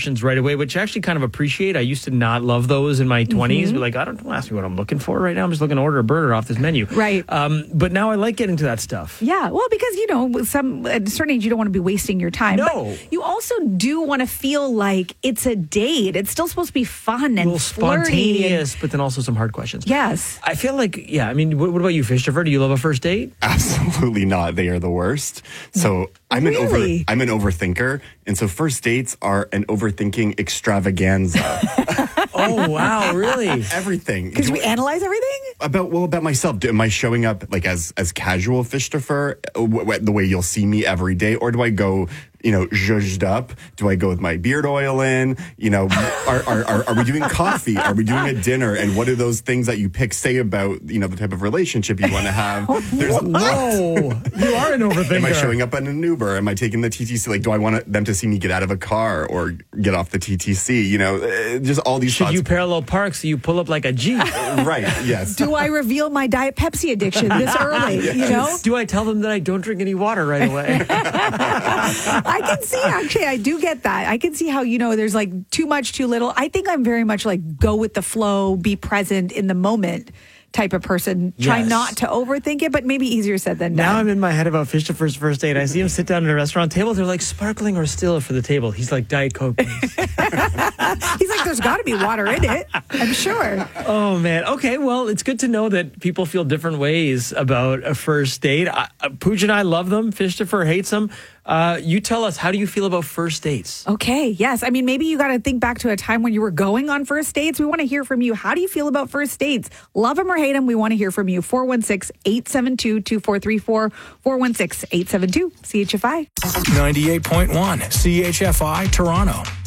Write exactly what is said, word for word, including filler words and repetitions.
questions right away, which I actually kind of appreciate. I used to not love those in my twenties. Mm-hmm. But like, I don't, don't ask me what I'm looking for right now. I'm just looking to order a burger off this menu. Right. Um, but now I like getting to that stuff. Yeah. Well, because, you know, with some at a certain age, you don't want to be wasting your time. No. But you also do want to feel like it's a date. It's still supposed to be fun and a little flirty spontaneous, and, but then also some hard questions. Yes. I feel like, yeah, I mean, what, what about you, Christopher? Do you love a first date? Absolutely not. They are the worst. So I'm an over Really? I'm an overthinker, and so first dates are an overthinking extravaganza. Oh, wow, really? Everything. Because Do- we analyze everything? About well about myself. Do, am I showing up like as as casual Christopher, w- w- the way you'll see me every day, or do I go, you know, zhuzhed up? Do I go with my beard oil in? You know, are are, are are we doing coffee? Are we doing a dinner? And what do those things that you pick say about, you know, the type of relationship you want to have? There's Whoa, you are an overthinker. Am I showing up in an Uber? Am I taking the T T C? Like, do I want them to see me get out of a car or get off the T T C? You know, uh, just all these Should thoughts. you parallel park so you pull up like a Jeep? Right, yes. Do I reveal my Diet Pepsi addiction this early? Yes. You know? Do I tell them that I don't drink any water right away? I can see, actually, I do get that. I can see how, you know, there's like too much, too little. I think I'm very much like go with the flow, be present in the moment type of person. Try Yes. not to overthink it, but maybe easier said than done. Now I'm in my head about Christopher's first date. I see him sit down at a restaurant table. They're like, sparkling or still for the table? He's like, Diet Coke, please. He's like, there's got to be water in it, I'm sure. Oh, man. Okay, well, it's good to know that people feel different ways about a first date. I, uh, Pooch and I love them. Christopher hates them. Uh, you tell us, how do you feel about first dates? Okay, yes. I mean, maybe you got to think back to a time when you were going on first dates. We want to hear from you. How do you feel about first dates? Love them or hate them? We want to hear from you. four one six, eight seven two, two four three four, four one six, eight seven two, C H F I. ninety-eight point one C H F I Toronto.